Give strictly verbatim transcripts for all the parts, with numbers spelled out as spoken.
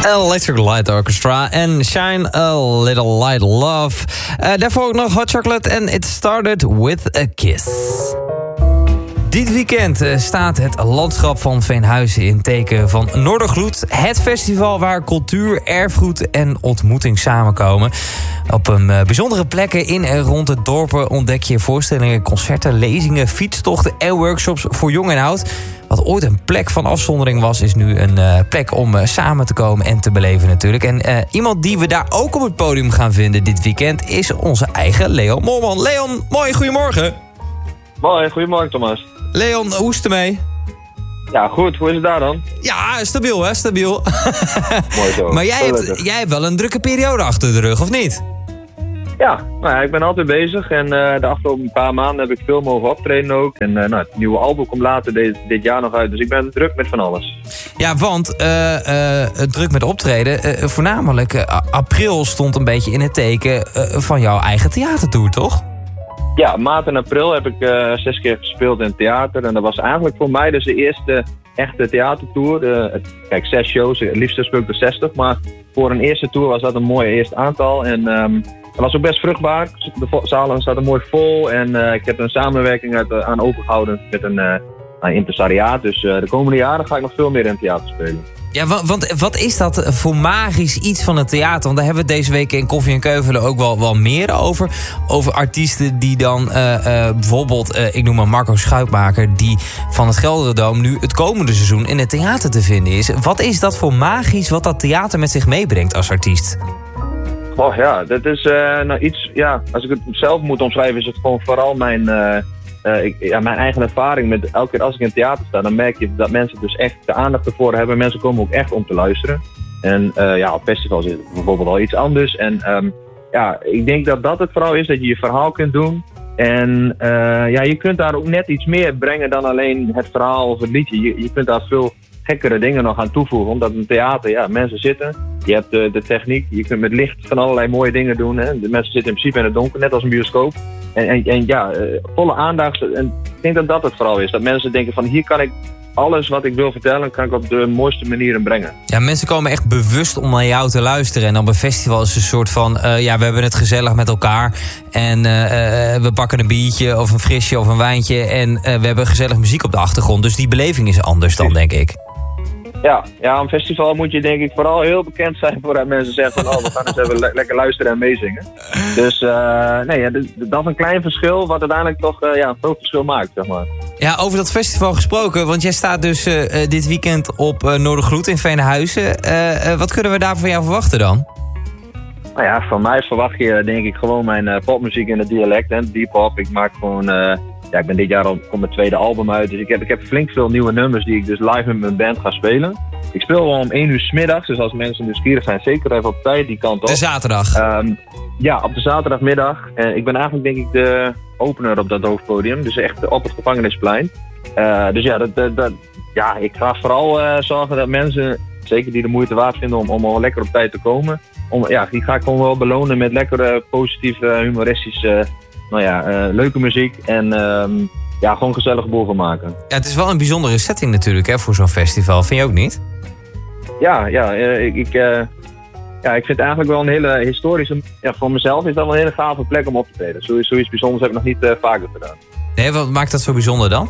Electric Light Orchestra en Shine a Little Light Love. Uh, daarvoor ook nog Hot Chocolate en It Started With A Kiss. Dit weekend uh, staat het landschap van Veenhuizen in teken van Noordergloed. Het festival waar cultuur, erfgoed en ontmoeting samenkomen. Op een uh, bijzondere plekken in en rond het dorpen ontdek je voorstellingen, concerten, lezingen, fietstochten en workshops voor jong en oud. Wat ooit een plek van afzondering was, is nu een uh, plek om uh, samen te komen en te beleven natuurlijk. En uh, iemand die we daar ook op het podium gaan vinden dit weekend is onze eigen Leon Molman. Leon, mooi, goedemorgen. Mooi, goedemorgen Thomas. Leon, hoe is het ermee? Ja, goed. Hoe is het daar dan? Ja, stabiel hè, stabiel. Mooi zo. Maar jij hebt, jij hebt wel een drukke periode achter de rug, of niet? Ja, nou ja, ik ben altijd bezig en uh, de afgelopen paar maanden heb ik veel mogen optreden ook. En uh, nou, het nieuwe album komt later dit, dit jaar nog uit, dus ik ben druk met van alles. Ja, want uh, uh, druk met optreden, uh, voornamelijk uh, april stond een beetje in het teken uh, van jouw eigen theatertour, toch? Ja, maart en april heb ik uh, zes keer gespeeld in het theater. En dat was eigenlijk voor mij dus de eerste echte theatertour. Uh, kijk, zes shows, het liefst speel ik er zestig. Maar voor een eerste tour was dat een mooi eerste aantal. En um, dat was ook best vruchtbaar. De zalen zaten mooi vol. En uh, ik heb een samenwerking uit, uh, aan opengehouden met een, uh, een impresariaat. Dus uh, de komende jaren ga ik nog veel meer in het theater spelen. Ja, want wat is dat voor magisch iets van het theater? Want daar hebben we deze week in Koffie en Keuvelen ook wel, wel meer over. Over artiesten die dan uh, uh, bijvoorbeeld, uh, ik noem maar Marco Schuitmaker, die van het Gelderdoom nu het komende seizoen in het theater te vinden is. Wat is dat voor magisch wat dat theater met zich meebrengt als artiest? Oh ja, dat is uh, nou iets, ja, als ik het zelf moet omschrijven is het gewoon vooral mijn... Uh, Uh, ik, ja, mijn eigen ervaring met elke keer als ik in het theater sta, dan merk je dat mensen dus echt de aandacht ervoor hebben. Mensen komen ook echt om te luisteren. En uh, ja, op festivals is het bijvoorbeeld al iets anders. En um, ja, ik denk dat dat het vooral is, dat je je verhaal kunt doen. En uh, ja, je kunt daar ook net iets meer brengen dan alleen het verhaal of het liedje. Je, je kunt daar veel gekkere dingen nog aan toevoegen. Omdat in het theater, ja, mensen zitten. Je hebt de, de techniek, je kunt met licht van allerlei mooie dingen doen. Hè. De mensen zitten in principe in het donker, net als een bioscoop. En, en, en ja, uh, volle aandacht. En ik denk dat dat het vooral is. Dat mensen denken van hier kan ik alles wat ik wil vertellen, kan ik op de mooiste manieren brengen. Ja, mensen komen echt bewust om naar jou te luisteren. En op een festival is het een soort van, uh, ja, we hebben het gezellig met elkaar. En uh, uh, we pakken een biertje of een frisje of een wijntje. En uh, we hebben gezellig muziek op de achtergrond. Dus die beleving is anders dan, denk ik. Ja, ja, op een festival moet je denk ik vooral heel bekend zijn voordat mensen zeggen van oh, we gaan eens even le- lekker luisteren en meezingen. Dus uh, nee, ja, d- dat is een klein verschil wat uiteindelijk toch uh, ja, een groot verschil maakt, zeg maar. Ja, over dat festival gesproken, want jij staat dus uh, dit weekend op uh, Noordergloed in Veenhuizen. Uh, uh, wat kunnen we daar van jou verwachten dan? Nou ja, van mij verwacht je denk ik gewoon mijn uh, popmuziek in het dialect, hè, deep hop. Ik maak gewoon... Uh, Ja, ik ben dit jaar al komt mijn tweede album uit, dus ik heb, ik heb flink veel nieuwe nummers die ik dus live met mijn band ga spelen. Ik speel wel om één uur 's middags, dus als mensen nieuwsgierig zijn, zeker even op tijd die kant op. De zaterdag? Um, ja, op de zaterdagmiddag. En ik ben eigenlijk denk ik de opener op dat hoofdpodium, dus echt op het Gevangenisplein. Uh, dus ja, dat, dat, dat, ja, ik ga vooral uh, zorgen dat mensen, zeker die de moeite waard vinden om, om al lekker op tijd te komen, om, ja, die ga ik gewoon wel belonen met lekkere, positieve, humoristische... Nou ja, uh, leuke muziek en um, ja, gewoon gezellig boel van maken. Ja, het is wel een bijzondere setting natuurlijk hè, voor zo'n festival. Vind je ook niet? Ja, ja, uh, ik, ik, uh, ja, ik vind het eigenlijk wel een hele historische... Ja, voor mezelf is dat wel een hele gave plek om op te treden. Zo, zoiets bijzonders heb ik nog niet uh, vaker gedaan. Nee, wat maakt dat zo bijzonder dan?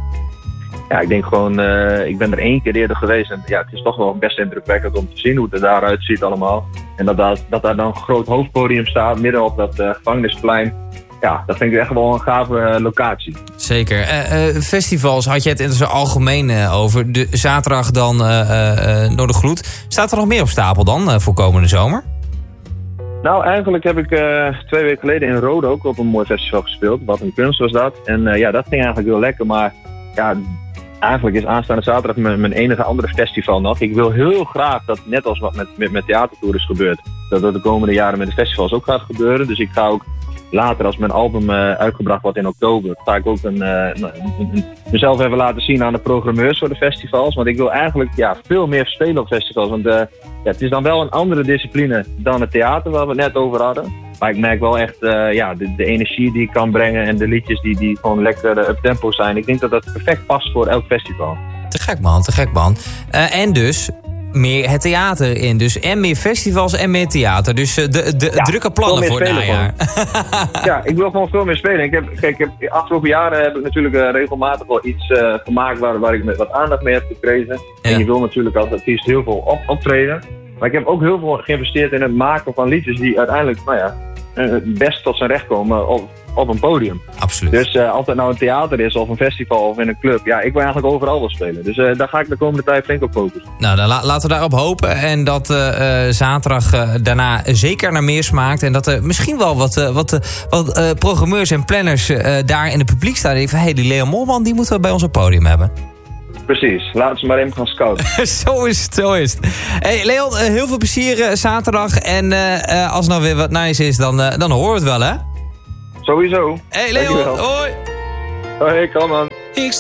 Ja, ik denk gewoon... Uh, ik ben er één keer eerder geweest en ja, het is toch wel best indrukwekkend om te zien hoe het er daaruit ziet allemaal. En dat, dat, dat daar dan een groot hoofdpodium staat, midden op dat uh, Gevangenisplein. Ja, dat vind ik echt wel een gave uh, locatie. Zeker. Uh, uh, festivals had je het in het algemeen uh, over. De zaterdag dan uh, uh, Noordergloed. Staat er nog meer op stapel dan uh, voor komende zomer? Nou, eigenlijk heb ik uh, twee weken geleden in Rode ook op een mooi festival gespeeld. Wat een kunst was dat. En uh, ja, dat ging eigenlijk heel lekker. Maar ja, eigenlijk is aanstaande zaterdag mijn, mijn enige andere festival nog. Ik wil heel graag dat, net als wat met, met, met theatertour is gebeurd, dat dat de komende jaren met de festivals ook gaat gebeuren. Dus ik ga ook later, als mijn album uh, uitgebracht wordt in oktober, ga ik ook een, uh, een, een, mezelf even laten zien aan de programmeurs voor de festivals. Want ik wil eigenlijk ja, veel meer spelen op festivals. Want uh, ja, het is dan wel een andere discipline dan het theater waar we het net over hadden. Maar ik merk wel echt uh, ja, de, de energie die ik kan brengen en de liedjes die, die gewoon lekker uh, up-tempo zijn. Ik denk dat dat perfect past voor elk festival. Te gek man, te gek man. Uh, en dus meer het theater in. Dus en meer festivals en meer theater. Dus uh, de, de Ja, drukke plannen voor het najaar. Ja, ik wil gewoon veel meer spelen. Ik heb, kijk, ik heb, de afgelopen jaren heb ik natuurlijk uh, regelmatig wel iets uh, gemaakt waar, waar ik met wat aandacht mee heb gekregen. Ja. En je wil natuurlijk als artiest heel veel op, optreden. Maar ik heb ook heel veel geïnvesteerd in het maken van liedjes die uiteindelijk, nou ja, het best tot zijn recht komen op, op een podium. Absoluut. Dus uh, of het nou een theater is of een festival of in een club, ja, ik wil eigenlijk overal wel spelen. Dus uh, daar ga ik de komende tijd flink op focussen. Nou, dan la- laten we daarop hopen en dat uh, uh, zaterdag uh, daarna zeker naar meer smaakt. En dat er misschien wel wat, uh, wat, uh, wat uh, programmeurs en planners uh, daar in het publiek staan. Die denken van, hé, die Leon Moorman, die moeten we bij ons op podium hebben. Precies, laten ze maar even gaan scouten. Zo is het, zo is het. Hey Leon, uh, heel veel plezier uh, zaterdag. En uh, uh, als het nou weer wat nice is, dan, uh, dan horen we het wel, hè? Sowieso. Hey Leon, hoi. Hoi, kom man.